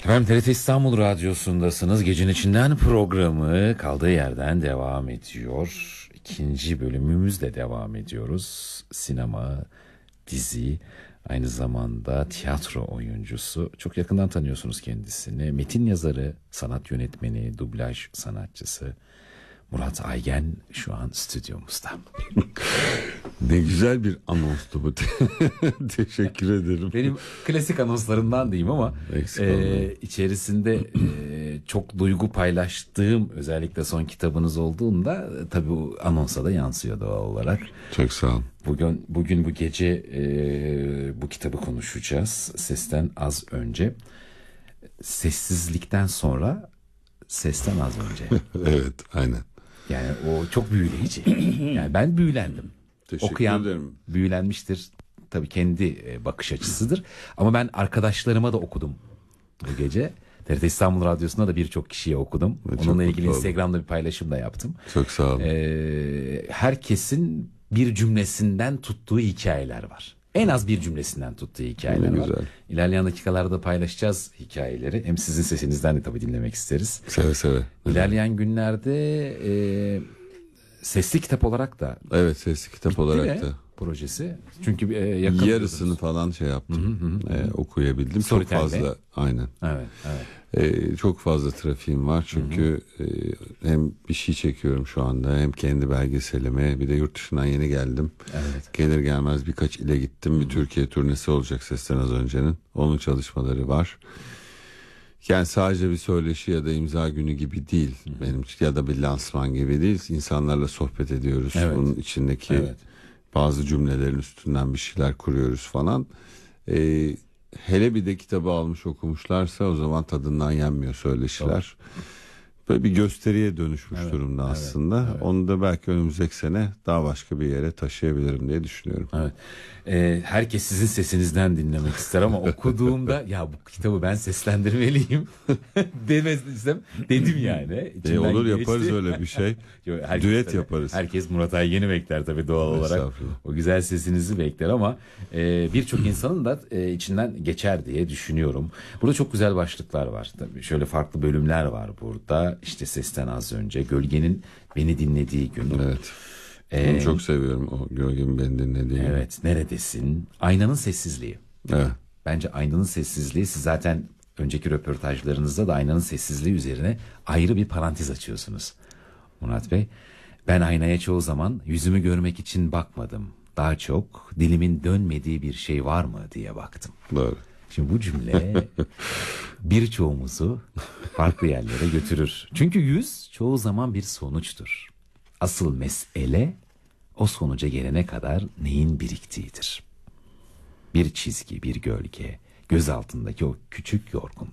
Efendim TRT İstanbul Radyosu'ndasınız. Gecenin içinden programı kaldığı yerden devam ediyor. İkinci bölümümüzle devam ediyoruz. Sinema, dizi, aynı zamanda tiyatro oyuncusu. Çok yakından tanıyorsunuz kendisini. Metin yazarı, sanat yönetmeni, dublaj sanatçısı Murat Aygen şu an stüdyomuzda. Ne güzel bir anonstu bu. Teşekkür ederim. Benim klasik anonslarımdan diyeyim ama içerisinde çok duygu paylaştığım, özellikle son kitabınız olduğunda tabii o anonsa da yansıyor doğal olarak. Çok sağ olun. Bugün bu gece bu kitabı konuşacağız. Sesten az önce. Sessizlikten sonra sesten az önce. Evet, aynen. Yani o çok büyüleyici. Yani ben büyülendim. Teşekkür ederim. Büyülenmiştir. Tabii kendi bakış açısıdır. Ama ben arkadaşlarıma da okudum bu gece. TRT İstanbul Radyosu'nda da birçok kişiye okudum. Onunla ilgili Instagram'da bir paylaşım da yaptım. Çok sağ olun. Herkesin bir cümlesinden tuttuğu hikayeler var. En az bir cümlesinden tuttuğu hikayeler var. Güzel. İlerleyen dakikalarda paylaşacağız hikayeleri. Hem sizin sesinizden de tabii dinlemek isteriz. Seve seve. İlerleyen günlerde sesli kitap olarak da. Evet, sesli kitap olarak da. Projesi. Çünkü yakın. Yarısını falan şey yaptım. Okuyabildim. Çok fazla. Aynen. Evet. Çok fazla trafiğim var çünkü hem bir şey çekiyorum şu anda, hem kendi belgeselime, bir de yurt dışından yeni geldim. Evet. Gelir gelmez birkaç ile gittim. Bir Türkiye turnesi olacak Sesten Az Önce'nin. Onun çalışmaları var. Yani sadece bir söyleşi ya da imza günü gibi değil benim için, ya da bir lansman gibi değil. İnsanlarla sohbet ediyoruz. Evet. Bunun içindeki bazı cümlelerin üstünden bir şeyler kuruyoruz falan. Hele bir de kitabı almış okumuşlarsa o zaman tadından yenmiyor söyleşiler. Böyle bir gösteriye dönüşmüş durumda aslında. Evet. Onu da belki önümüzdeki sene daha başka bir yere taşıyabilirim diye düşünüyorum. Evet. Herkes sizin sesinizden dinlemek ister ama okuduğumda ya bu kitabı ben seslendirmeliyim demezsem dedim yani. Olur, yaparız öyle bir şey. Düet yaparız. Herkes Murat Aygen'i bekler tabii doğal olarak. O güzel sesinizi bekler ama birçok insanın da içinden geçer diye düşünüyorum. Burada çok güzel başlıklar var. Tabii şöyle farklı bölümler var burada. İşte Sesten Az Önce, Gölgenin Beni Dinlediği Gün. Evet. Onu çok seviyorum, o Gölgenin Beni Dinlediği Gün. Evet, Neredesin? Aynanın Sessizliği. Evet. Bence Aynanın Sessizliği, siz zaten önceki röportajlarınızda da aynanın sessizliği üzerine ayrı bir parantez açıyorsunuz Murat Bey. Ben aynaya çoğu zaman yüzümü görmek için bakmadım. Daha çok dilimin dönmediği bir şey var mı diye baktım. Doğru. Şimdi bu cümle birçoğumuzu farklı yerlere götürür. Çünkü yüz çoğu zaman bir sonuçtur. Asıl mesele o sonuca gelene kadar neyin biriktiğidir. Bir çizgi, bir gölge, göz altındaki o küçük yorgunluk.